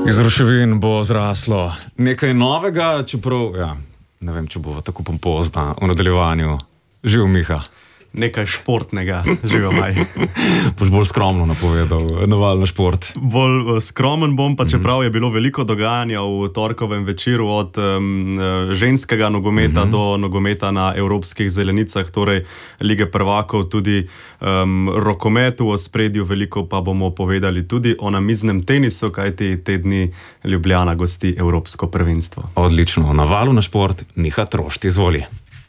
Iz ruševin bo zraslo nekaj novega, čeprav, ne vem, če bo tako pompozna v nadaljevanju. Živ Miha. Nekaj športnega, živijo maj. Boš bolj skromno napovedal, navalen šport. Bolj skromen bom, pa čeprav je bilo veliko dogajanja v torkovem večeru od ženskega nogometa do nogometa na evropskih zelenicah, torej Lige prvakov, tudi rokomet v ospredju, veliko pa bomo povedali tudi o namiznem tenisu, kajti te dni Ljubljana gosti Evropsko prvenstvo. Odlično, na valu na šport, Miha Trošt, izvoli.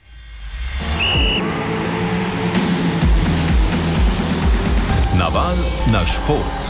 Naval na šport.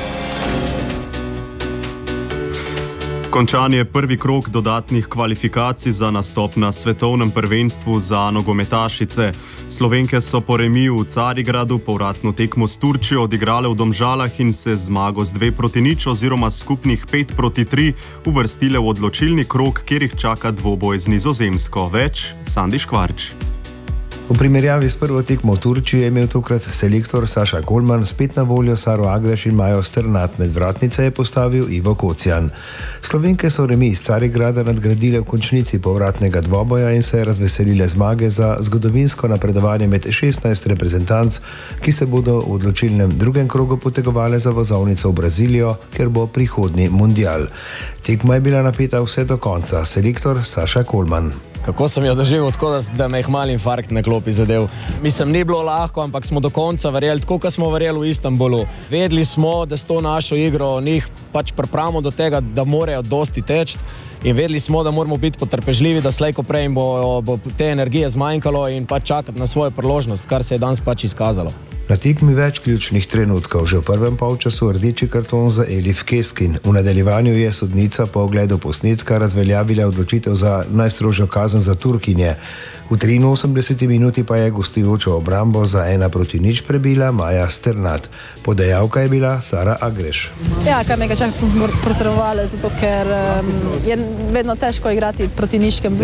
Končan je prvi krog dodatnih kvalifikacij za nastop na svetovnem prvenstvu za nogometašice. Slovenke so po remiju v Carigradu povratno tekmo s Turčijo odigrale v Domžalah in se zmago z 2-0 oziroma skupnih 5-3 uvrstile v odločilni krog, kjer jih čaka dvoboj z Nizozemsko. Več Sandi Škvarč. V primerjavi s prvo tekmo v Turčiji je imel tokrat selektor Saša Kolman spet na voljo Saro Agreš in Majo Strnad, med vratnice je postavil Ivo Kocjan. Slovenke so remi iz Carigrada nadgradile v končnici povratnega dvoboja in se razveselile zmage za zgodovinsko napredovanje med 16 reprezentanc, ki se bodo v odločilnem drugem krogu potegovale za vozovnico v Brazilijo, ker bo prihodnji mundial. Tekma je bila napeta vse do konca, selektor Saša Kolman. Kako sem jo doživel, tako da me je mali infarkt na klopi zadev. Mislim, ni bilo lahko, ampak smo do konca verjeli, tako kot smo verjeli v Istanbulu. Vedeli smo, da s to našo igro njih pač pripravimo do tega, da morajo dosti teči, in vedeli smo, da moramo biti potrpežljivi, da slej ko prej bo te energije zmanjkalo in pač čakati na svojo priložnost, kar se je danes pač izkazalo. Na tekmi več ključnih trenutkov, že v prvem polčasu rdeči karton za Elif Keskin. V nadaljevanju je sodnica po ogledu posnetka razveljavila odločitev za najstrožjo kazen za Turkinje. V 83. minuti pa je gostujočo obrambo za 1-0 prebila Maja Strnad. Podajalka je bila Sara Agreš. Ja, kar nekaj časa smo potrebovali, zato ker je vedno težko igrati proti nizkem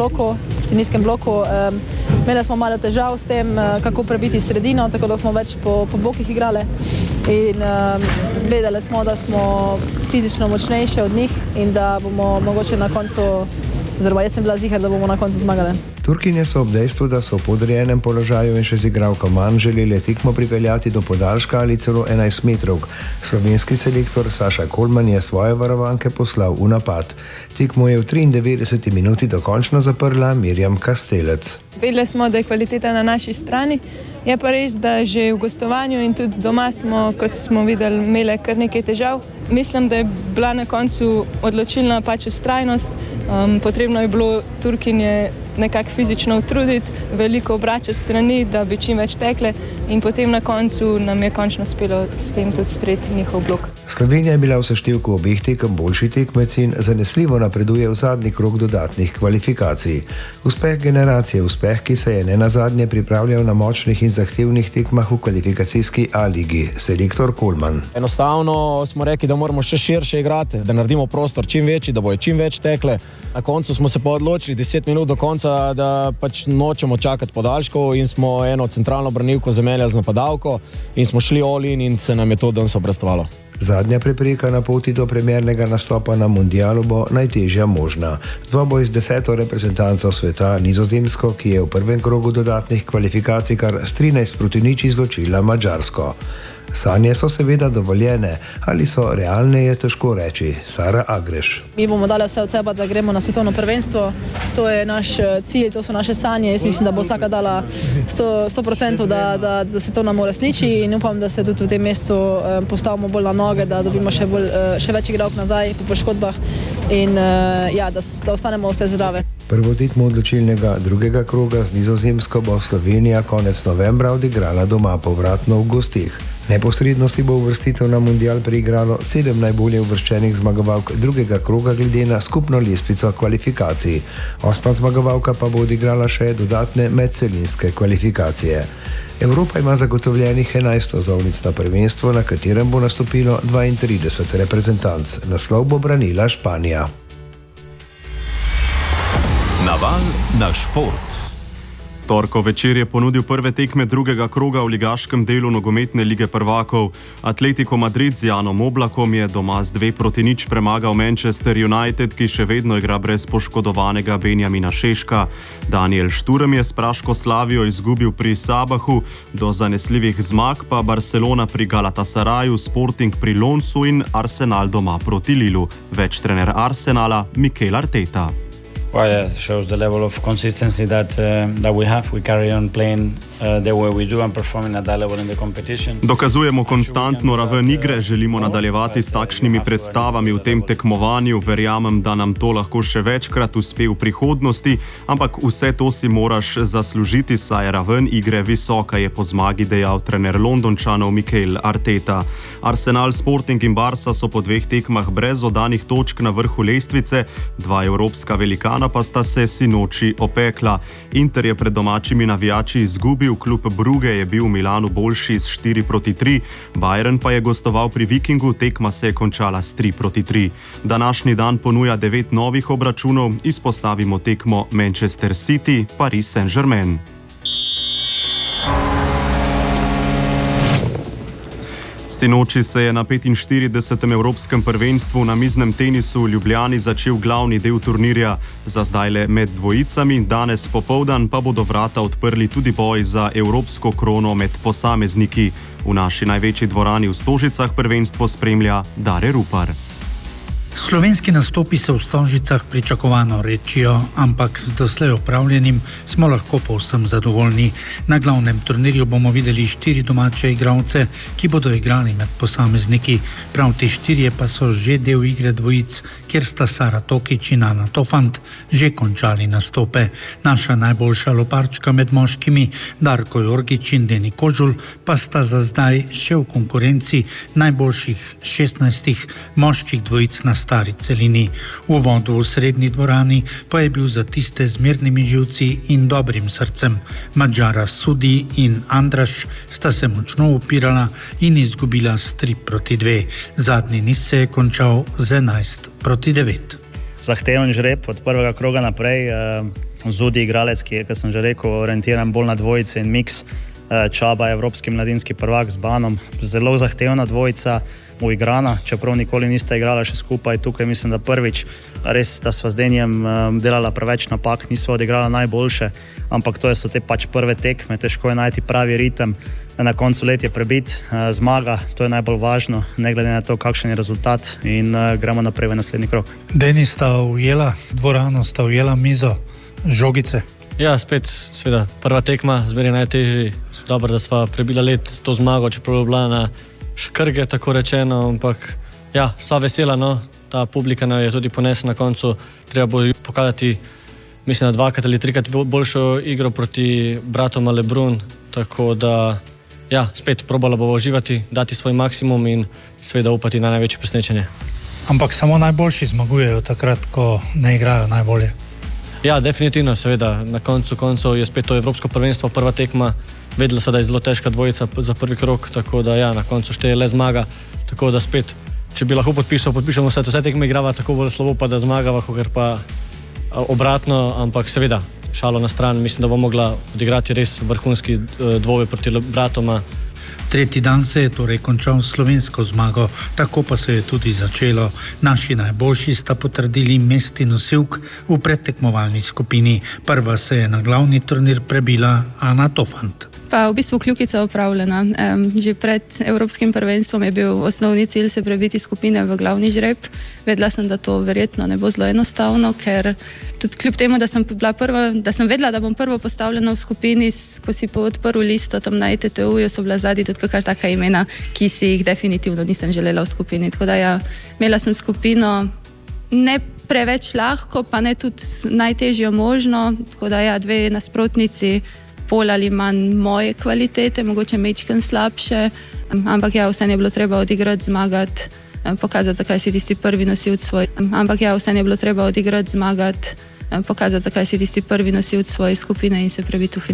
bloku. Imeli smo malo težav s tem, kako prebiti sredino, tako da smo več po bokih igrali. In vedeli smo, da smo fizično močnejši od njih in da bomo mogoče na koncu, oziroma jaz sem bila ziher, da bomo na koncu zmagali. Turkinje so ob dejstvu, da so v podrejenem položaju in še z igralko manj želeli tekmo pripeljati do podaljška ali celo 11 metrovk. Slovenski selektor Saša Kolman je svoje varovanke poslal v napad. Tekmo je v 93. minuti dokončno zaprla Mirjam Kastelec. Vedeli smo, da je kvaliteta na naši strani. Je pa res, da že v gostovanju in tudi doma smo, kot smo videli, imeli kar nekaj težav. Mislim, da je bila na koncu odločilna pač vztrajnost. Potrebno je bilo Turkinje nekako fizično utruditi, veliko obračati strani, da bi čim več tekle, in potem na koncu nam je končno uspelo s tem tudi streti njihov blok. Slovenija je bila v seštevku obeh tekem boljši tekmec in zanesljivo napreduje v zadnji krog dodatnih kvalifikacij. Uspeh generacije, uspeh, ki se je nenazadnje pripravljal na močnih in zahtevnih tekmah v kvalifikacijski A-ligi. Selektor Kolman. Enostavno smo rekli, da moramo še širše igrati, da naredimo prostor čim večji, da bojo čim več tekle. Na koncu smo se pa odločili 10 minut do konca, da pač nočemo čakati podaljškov, in smo eno centralno branilko zamenjali z napadalko in smo šli all in se nam je to danes obrestovalo. Zadnja prepreka na poti do premiernega nastopa na mundialu bo najtežja možna. Dvoboj z 10. reprezentanco sveta, Nizozemsko, ki je v prvem krogu dodatnih kvalifikacij kar s 13-0 izločila Madžarsko. Sanje so seveda dovoljene, ali so realne, je težko reči. Sara Agreš. Mi bomo dali vse od sebe, da gremo na svetovno prvenstvo. To je naš cilj, to so naše sanje. Jaz mislim, da bo vsaka dala 100%, da se to nam uresniči, in upam, da se tudi v tem mesecu postavimo bolj na noge, da dobimo še več igralk nazaj po poškodbah in da ostanemo vse zdrave. Prvo tekmo odločilnega drugega kroga z Nizozemsko bo Slovenija konec novembra odigrala doma, povratno v gostih. Neposredno si bo uvrstitev na mundial preigralo 7 najbolje uvrščenih zmagovalk drugega kroga glede na skupno lestvico kvalifikacij. 8. zmagovalka pa bo odigrala še dodatne medcelinske kvalifikacije. Evropa ima zagotovljenih 11 vozovnic na prvenstvo, na katerem bo nastopilo 32 reprezentanc. Naslov bo branila Španija. Naval na šport. torkov večer je ponudil prve tekme drugega kroga v ligaškem delu nogometne lige prvakov. Atletico Madrid z Janom Oblakom je doma z 2-0 premagal Manchester United, ki še vedno igra brez poškodovanega Benjamina Šeška. Daniel Šturm je s praško Slavijo izgubil pri Sabahu, do zanesljivih zmag pa Barcelona pri Galatasaraju, Sporting pri Lonsu in Arsenal doma proti Lilu. Več trener Arsenala Mikel Arteta. Well, yeah, it shows the level of consistency that we have. We carry on playing the way we do and performing at that level in the competition. Dokazujemo konstantno raven igre, želimo nadaljevati s takšnimi predstavami v tem tekmovanju. Verjamem, da nam to lahko še večkrat uspe v prihodnosti, ampak vse to si moraš zaslužiti, saj je raven igre visoka, je po zmagi dejal trener Londončanov Mikel Arteta. Arsenal, Sporting in Barca so po 2 tekmah brez oddanih točk na vrhu lestvice, 2 evropska velikana pa sta se sinoči opekla. Inter je pred domačimi navijači izgubil, klub Brugge je bil v Milanu boljši s 4-3, Bayern pa je gostoval pri Vikingu, tekma se je končala s 3-3. Današnji dan ponuja 9 novih obračunov, izpostavimo tekmo Manchester City, Paris Saint-Germain. Sinoči se je na 45. evropskem prvenstvu na miznem tenisu v Ljubljani začel glavni del turnirja. Za zdaj le med dvojicami, danes popoldan pa bodo vrata odprli tudi boj za evropsko krono med posamezniki. V naši največji dvorani v Stožicah prvenstvo spremlja Dare Rupar. Slovenski nastopi se v Stožicah pričakovano rečijo, ampak z doslej opravljenim smo lahko povsem zadovoljni. Na glavnem turnirju bomo videli 4 domače igralce, ki bodo igrali med posamezniki. Prav ti 4 pa so že del igre dvojic, kjer sta Sara Tokič in Ana Tofant že končali nastope. Naša najboljša loparčka med moškimi, Darko Jorgič in Deni Kožul, pa sta za zdaj še v konkurenci najboljših 16 moških dvojic na stari celini. V uvodu v srednji dvorani pa je bil za tiste z mirnimi živci in dobrim srcem. Madžara Sudi in Andraš sta se močno upirala in izgubila s 3-2. Zadnji niz se je končal z 11-9. Zahteven žreb od prvega kroga naprej. Zudi igralec, ki je, kot sem že rekel, orientiran bolj na dvojice in miks. Čaba je evropski mladinski prvak z Banom. Zelo zahtevna dvojica, uigrana, čeprav nikoli nista igrala še skupaj. Tukaj mislim, da prvič res, da sva z Denijem delala preveč napak, nisva odigrala najboljše, ampak to so te pač prve tekme, težko je najti pravi ritem. Na koncu let je prebit, zmaga, to je najbolj važno, ne glede na to, kakšen je rezultat, in gremo naprej v naslednji krog. Deni sta ujela dvorano, sta ujela mizo, žogice. Ja, spet, seveda, prva tekma, zmeraj najtežji. Dobro, da sva prebila let s to zmago, čeprav je bila na škrge, tako rečeno, ampak ja, sva vesela, no. Ta publika nam je tudi ponesla na koncu. Treba bo pokazati, mislim, 2 ali 3 boljšo igro proti bratoma Lebrun, tako da ja, spet probala bo uživati, dati svoj maksimum in seveda upati na največje presenečenje. Ampak samo najboljši zmagujejo takrat, ko ne igrajo najbolje. Ja, definitivno, seveda. Na koncu je spet to evropsko prvenstvo, prva tekma. Vedela se, da je zelo težka dvojica za prvi krog, tako da ja, na koncu šteje le zmaga. Tako da spet, če bi lahko podpišemo vse tekme igrava tako bolj slabo, pa da zmagava, ker pa obratno, ampak seveda, šalo na stran, mislim, da bo mogla odigrati res vrhunski dvoboj proti bratoma. Tretji dan se je torej končal slovensko zmago, tako pa se je tudi začelo. Naši najboljši sta potrdili mesti nosilk v predtekmovalni skupini. Prva se je na glavni turnir prebila Ana Tofant. Pa v bistvu kljukica opravljena. Že pred evropskim prvenstvom je bil osnovni cilj se prebiti skupine v glavni žreb. Vedela sem, da to verjetno ne bo zelo enostavno, ker tudi kljub temu, da sem bila prva, da sem vedela, da bom prvo postavljena v skupini, ko si odprl listo tam na ETTU-ju, so bila zadnji tudi kakšna taka imena, ki si jih definitivno nisem želela v skupini. Tako da ja, imela sem skupino ne preveč lahko, pa ne tudi najtežjo možno, tako da ja, 2 nasprotnici, pol ali manj moje kvalitete, mogoče mečken slabše, ampak ja, vse je bilo treba odigrati, zmagati, pokazati, zakaj si tisti prvi nosilc svoj. Ampak ja, vse je bilo treba odigrati, zmagati, pokazati, zakaj si tisti prvi nosilc svoje skupine in se prebiti v finale.